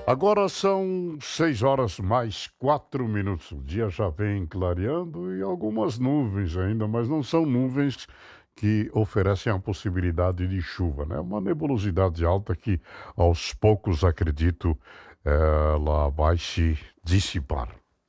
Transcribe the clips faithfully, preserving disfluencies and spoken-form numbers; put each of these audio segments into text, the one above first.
Agora são seis horas mais quatro minutos. O dia já vem clareando e algumas nuvens ainda, mas não são nuvens que oferecem a possibilidade de chuva, né? Uma nebulosidade alta que aos poucos, acredito, ela vai se dissipar.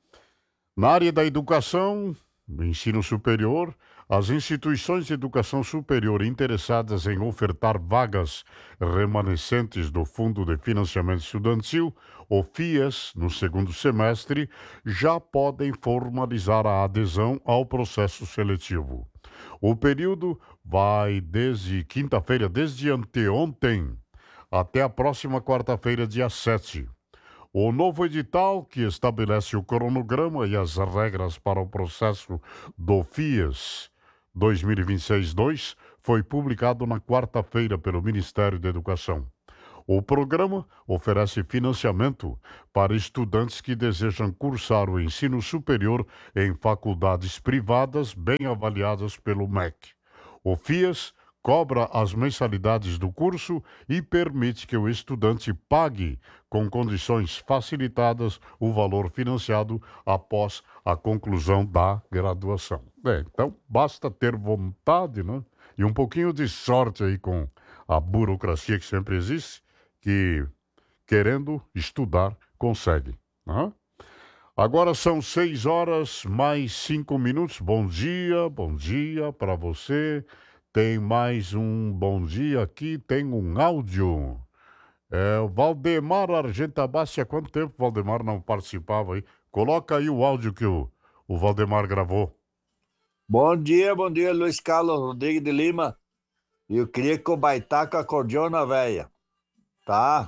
Na área da educação, do ensino superior, as instituições de educação superior interessadas em ofertar vagas remanescentes do Fundo de Financiamento Estudantil, o FIES, no segundo semestre, já podem formalizar a adesão ao processo seletivo. O período vai desde quinta-feira, desde anteontem, até a próxima quarta-feira, dia sete. O novo edital, que estabelece o cronograma e as regras para o processo do FIES dois mil e vinte e seis dois, foi publicado na quarta-feira pelo Ministério da Educação. O programa oferece financiamento para estudantes que desejam cursar o ensino superior em faculdades privadas bem avaliadas pelo M E C. O FIES cobra as mensalidades do curso e permite que o estudante pague, com condições facilitadas, o valor financiado após a conclusão da graduação. Bem, então basta ter vontade, né? E um pouquinho de sorte aí com a burocracia que sempre existe, que querendo estudar consegue, né? Agora são seis horas mais cinco minutos. Bom dia, bom dia para você. Tem mais um bom dia aqui, tem um áudio. É, o Valdemar Argentabassi, há quanto tempo o Valdemar não participava aí? Coloca aí o áudio que o, o Valdemar gravou. Bom dia, bom dia, Luiz Carlos Rodrigues de Lima. Eu queria que o Baitaca acordeona, velha, tá?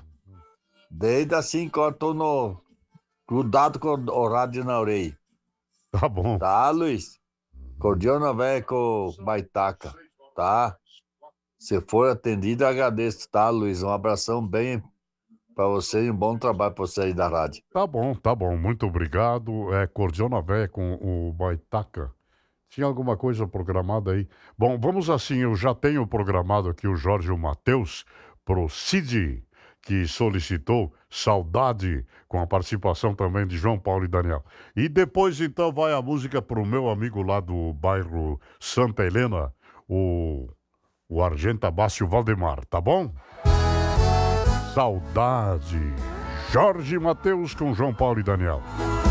Desde assim que eu tô no, grudado com o rádio na orelha. Tá bom. Tá, Luiz? Acordeona, velha, com o Baitaca, tá? Se for atendido, eu agradeço, tá, Luiz? Um abração bem pra você e um bom trabalho pra você aí da rádio. Tá bom, tá bom. Muito obrigado. É Cordiona Véia com o Baitaca. Tinha alguma coisa programada aí? Bom, vamos assim, eu já tenho programado aqui o Jorge e o Matheus pro Cid, que solicitou Saudade, com a participação também de João Paulo e Daniel. E depois, então, vai a música pro meu amigo lá do bairro Santa Helena, o, o Argentabácio Valdemar, tá bom? Saudade. Jorge e Matheus com João Paulo e Daniel.